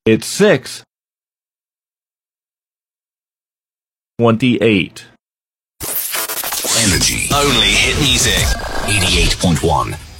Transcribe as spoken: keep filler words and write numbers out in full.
It's six twenty-eight. Energy. Only hit music. eighty-eight point one.